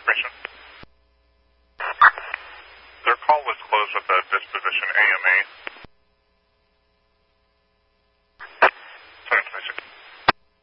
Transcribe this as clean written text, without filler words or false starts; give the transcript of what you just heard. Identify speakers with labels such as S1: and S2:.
S1: information. Their call was closed with a disposition AMA.